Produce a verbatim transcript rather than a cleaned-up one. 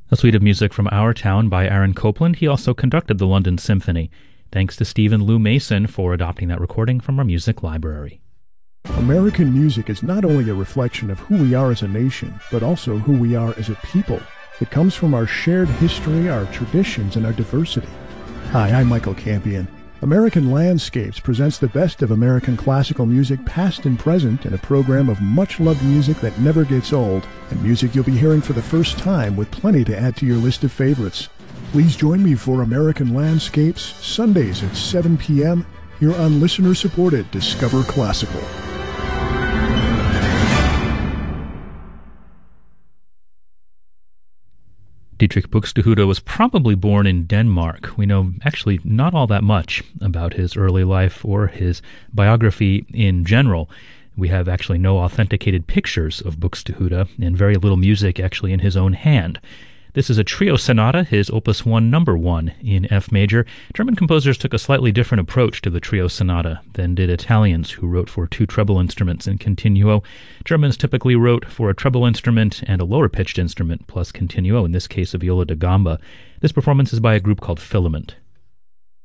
A suite of music from Our Town by Aaron Copland. He also conducted the London Symphony. Thanks to Stephen Lou Mason for adopting that recording from our music library. American music is not only a reflection of who we are as a nation, but also who we are as a people. It comes from our shared history, our traditions, and our diversity. Hi, I'm Michael Campion. American Landscapes presents the best of American classical music, past and present, in a program of much-loved music that never gets old, and music you'll be hearing for the first time with plenty to add to your list of favorites. Please join me for American Landscapes, Sundays at seven p.m. here on listener-supported Discover Classical. Dietrich Buxtehude was probably born in Denmark. We know actually not all that much about his early life or his biography in general. We have actually no authenticated pictures of Buxtehude and very little music actually in his own hand. This is a trio sonata, his opus one, number one, in F major. German composers took a slightly different approach to the trio sonata than did Italians, who wrote for two treble instruments in continuo. Germans typically wrote for a treble instrument and a lower-pitched instrument plus continuo, in this case a viola da gamba. This performance is by a group called Filament.